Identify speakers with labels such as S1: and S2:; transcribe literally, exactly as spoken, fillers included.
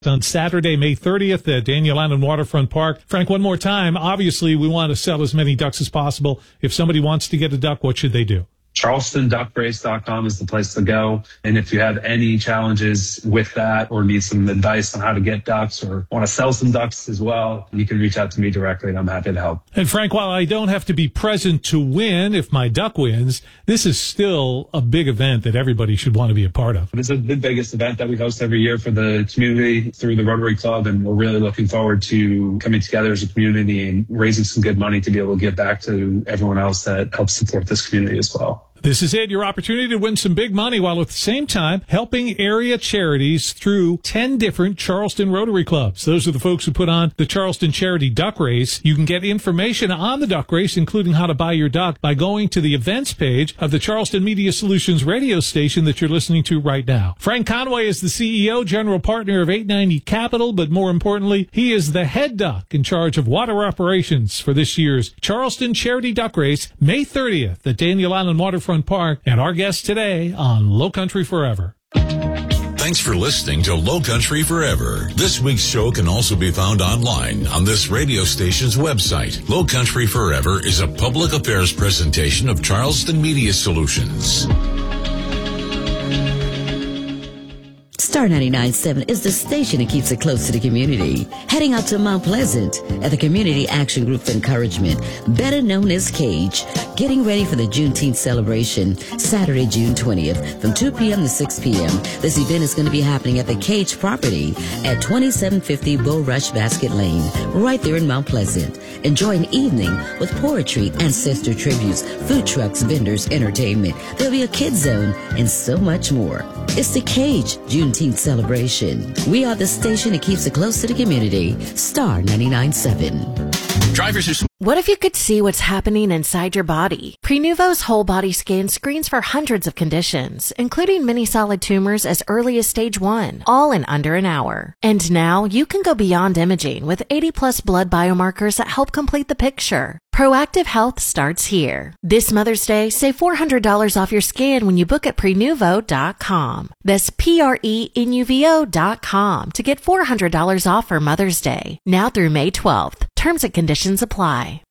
S1: on Saturday, May thirtieth at Daniel Island Waterfront Park. Frank, one more time, obviously we want to sell as many ducks as possible. If somebody wants to get a duck, what should they do?
S2: Charleston Duck Race dot com is the place to go. And if you have any challenges with that or need some advice on how to get ducks or want to sell some ducks as well, you can reach out to me directly and I'm happy to help.
S1: And Frank, while I don't have to be present to win if my duck wins, this is still a big event that everybody should want to be a part of.
S2: It's the biggest event that we host every year for the community through the Rotary Club, and we're really looking forward to coming together as a community and raising some good money to be able to give back to everyone else that helps support this community as well.
S1: This is it, your opportunity to win some big money while at the same time helping area charities through ten different Charleston Rotary Clubs. Those are the folks who put on the Charleston Charity Duck Race. You can get information on the duck race, including how to buy your duck, by going to the events page of the Charleston Media Solutions radio station that you're listening to right now. Frank Conway is the C E O, general partner of eight ninety Capital, but more importantly, he is the head duck in charge of water operations for this year's Charleston Charity Duck Race, May thirtieth at Daniel Island Waterfront Park, and our guest today on Low Country Forever.
S3: Thanks for listening to Low Country Forever. This week's show can also be found online on this radio station's website. Low Country Forever is a public affairs presentation of Charleston Media Solutions.
S4: Star ninety-nine point seven is the station that keeps it close to the community. Heading out to Mount Pleasant at the Community Action Group for Encouragement, better known as CAGE, getting ready for the Juneteenth celebration, Saturday, June twentieth, from two p.m. to six p.m. This event is going to be happening at the CAGE property at twenty-seven fifty Bull Rush Basket Lane, right there in Mount Pleasant. Enjoy an evening with poetry, ancestor tributes, food trucks, vendors, entertainment. There'll be a kids zone and so much more. It's the CAGE Juneteenth celebration. We are the station that keeps it close to the community. Star ninety-nine point seven.
S5: Drivers who... What if you could see what's happening inside your body? Prenuvo's whole body scan screens for hundreds of conditions, including many solid tumors as early as stage one, all in under an hour. And now you can go beyond imaging with eighty plus blood biomarkers that help complete the picture. Proactive Health starts here. This Mother's Day, save four hundred dollars off your scan when you book at prenuvo dot com. That's P R E N U V O dot com to get four hundred dollars off for Mother's Day, now through May twelfth. Terms and conditions apply.